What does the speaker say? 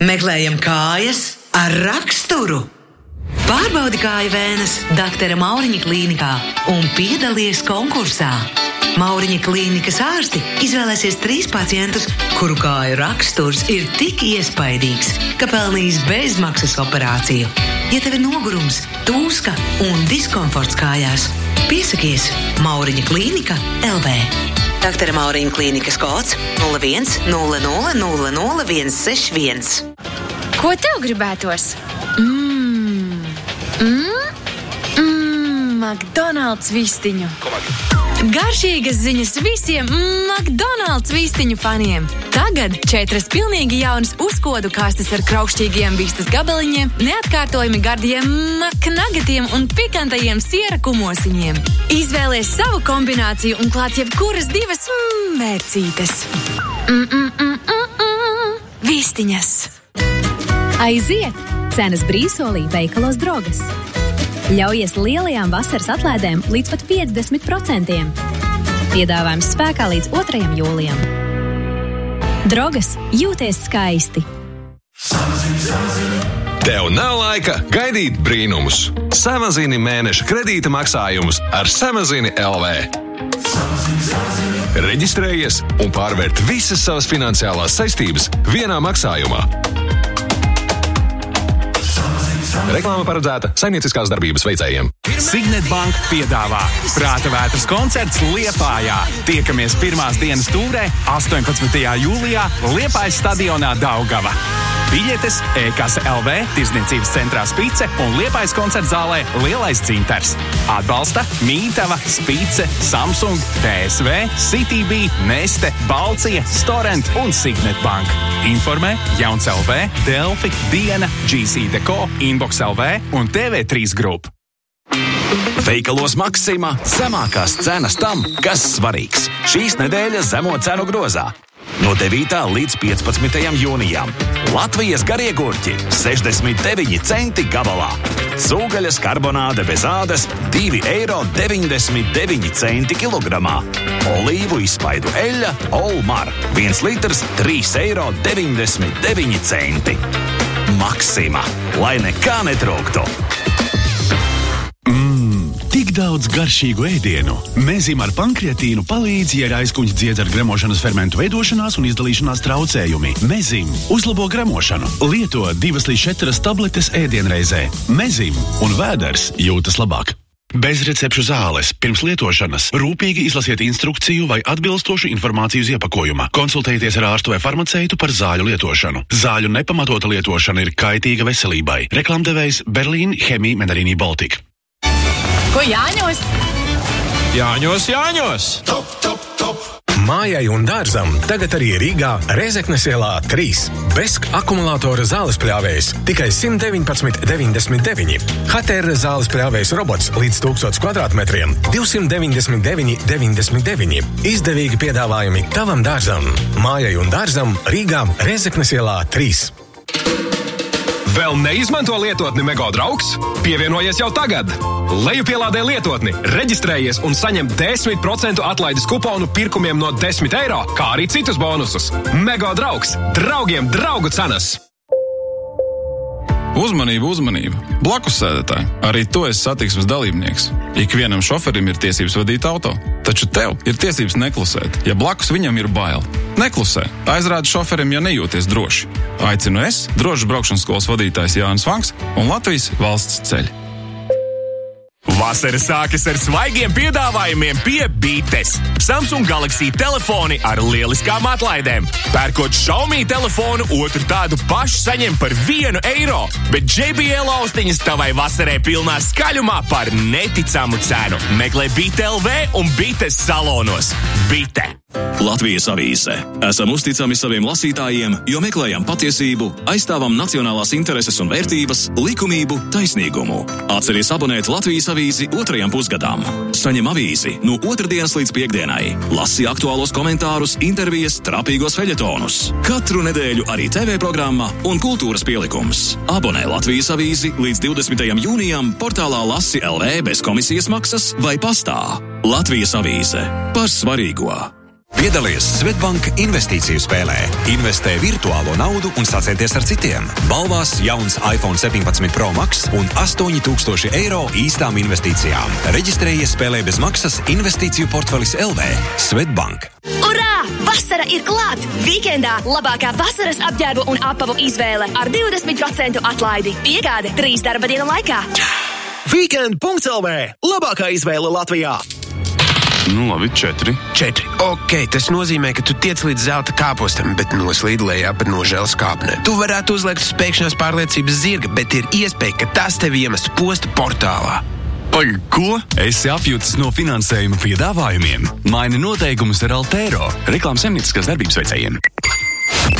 Meklējam kājas ar raksturu. Pārbaudi kāju vēnes Dr. Mauriņa klīnikā un piedalies konkursā. Mauriņa klīnikas ārsti izvēlēsies 3 pacientus, kuru kāju raksturs ir tik iespaidīgs, ka pelnīs bezmaksas operāciju. Ja tev ir nogurums, tūska un diskomforts kājās, piesakies Mauriņa klīnika LV. Dr. Mauriņa klīnikas kods 01 00 00 161. Ko tev gribētos? McDonald's vistiņu. Garšīgas ziņas visiem McDonald's vistiņu faniem. Tagad 4 pilnīgi jaunas uzkodu kastes ar kraukšķīgiem vistas gabaliņiem, neatkārtojami gardiem McNuggetiem un pikantajiem siera kumosiņiem. Izvēlies savu kombināciju un klāt jebkuras 2 mērcītes. Vistiņas. Aiziet! Cenas brīvsolī veikalos Drogas. Ļaujies lielajām vasaras atlaidēm līdz pat 50%. Piedāvājums spēkā līdz 2. jūlijam. Drogas, jūties skaisti. Tev nav laika gaidīt brīnumus. Samazini mēneša kredīta maksājumus ar Samazini LV. Reģistrējies un pārvērt visas savas finansiālās saistības vienā maksājumā. Reklāma paredzēta saimnieciskās darbības veicējiem. Signet Bank piedāvā Prāta vētras koncerts Liepājā. Tiekamies pirmās dienas tūrē 18. jūlijā Liepājas stadionā Daugava. Biļetes e-kasa LV, Tirdzniecības centrā Spice un Liepājas koncerta zālē Lielais Cintars. Atbalsta Mītava, Spice, Samsung, DSV, CityB, Neste, Balcija, Storent un Signet Bank. Informē Jauns LV, Delfi, Diena, GC Deko, Inbox LV un TV3 Group. Veikalos Maksima zemākās cenas tam, kas svarīgs. Šīs nedēļas zemo cenu grozā. No 9. līdz 15. jūnijām. Latvijas garie gurķi 69 centi gabalā. Cūgaļas karbonāde bez ādas 2,99 eiro kilogramā. Olīvu izspaidu eļļa Olmar 1 litrs 3,99 eiro. Maksima, lai nekā netrūktu. Tik daudz garšīgu ēdienu. Mezim ar pankreatīnu palīdz, ja ir aizkuņas dziedz ar gremošanas fermentu veidošanās un izdalīšanās traucējumi. Mezim uzlabo gremošanu. Lieto 2 līdz 4 tabletes ēdienreizē. Mezim un vēders jūtas labāk. Bez recepšu zāles. Pirms lietošanas rūpīgi izlasiet instrukciju vai atbilstošu informāciju uz iepakojuma. Konsultējieties ar ārstu vai farmaceitu par zāļu lietošanu. Zāļu nepamatota lietošana ir kaitīga veselībai. Reklamdevējs Berlīn Chemie Menarini Baltic. Ko Jāņos? Jāņos! Top! Mājai un dārzam tagad arī Rīgā Rēzeknes ielā 3. Besk akumulātora zāles pļāvējs tikai 119,99. HTR zāles pļāvējs robots līdz 1000 kvadrātmetriem 299,99. Izdevīgi piedāvājumi tavam dārzam. Mājai un dārzam Rīgā Rēzeknes ielā 3. Vēl neizmanto lietotni Mego draugs? Pievienojies jau tagad! Lejupielādē lietotni, reģistrējies un saņem 10% atlaides kuponu pirkumiem no 10 eiro, kā arī citus bonusus. Mego draugs! Draugiem draugu cenas! Uzmanību! Blakus sēdētāji, arī tu esi satiksmes dalībnieks. Ikvienam šoferim ir tiesības vadīt auto, taču tev ir tiesības neklusēt, ja blakus viņam ir bail. Neklusē, aizrādi šoferim, ja nejūties droši. Aicinu es, drošas braukšanas skolas vadītājs Jānis Vanks un Latvijas valsts ceļi. Vasara sākas ar svaigiem piedāvājumiem pie Bites. Samsung Galaxy telefoni ar lieliskām atlaidēm. Pērkot Xiaomi telefonu, otru tādu pašu saņem par 1 eiro, bet JBL austiņas tavai vasarai pilnā skaļumā par neticamu cenu. Meklē Bite LV un Bites salonos. Bite. Latvijas avīze. Esam uzticami saviem lasītājiem, jo meklējam patiesību, aizstāvam nacionālās intereses un vērtības, likumību, taisnīgumu. Atceries abonēt Latvijas avīzi 2. pusgadām. Saņem avīzi no 2. līdz 5. Lasi aktuālos komentārus, intervijas, trapīgos feļetonus. Katru nedēļu arī TV programma un kultūras pielikums. Abonē Latvijas avīzi līdz 20. jūnijam portālā Lasi LV bez komisijas maksas vai pastā. Latvijas avīze. Par svarīgo. Piedalies Svetbank investīciju spēlē. Investē virtuālo naudu un sacenties ar citiem. Balvās jauns iPhone 17 Pro Max un 8000 eiro īstām investīcijām. Reģistrējies spēlē bez maksas investīciju portfelis LV. Svetbank. Urā! Vasara ir klāt! Vīkendā labākā vasaras apģērbu un apavu izvēle ar 20% atlaidi. Piegāde 3 darba dienu laikā. Weekend.lv. Labākā izvēle Latvijā. Nu, labi, 4. Ok, tas nozīmē, ka tu tiec līdz zelta kāpostam, bet noslīd lejā pa nožēlas kāpnē. Tu varētu uzliekt spēkšanās pārliecības zirga, bet ir iespēja, ka tas tevi iemestu posta portālā. Ai, ko? Esi apjucis no finansējuma piedāvājumiem. Maini noteikumus ar Altero. Reklāmas saimnieciskās darbības veicējiem.